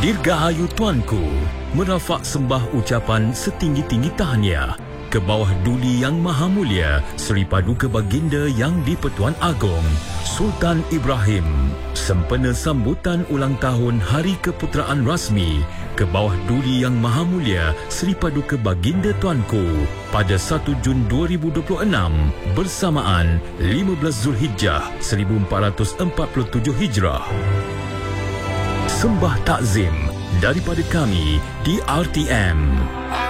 Dirgahayu Tuanku, merafak sembah ucapan setinggi-tinggi tahniah ke bawah Duli Yang Maha Mulia Seri Paduka Baginda Yang di-Pertuan Agong Sultan Ibrahim sempena sambutan ulang tahun Hari Keputeraan Rasmi ke bawah Duli Yang Maha Mulia Seri Paduka Baginda Tuanku pada 1 Jun 2026 bersamaan 15 Zulhijjah 1447 Hijrah. Sembah takzim daripada kami di RTM.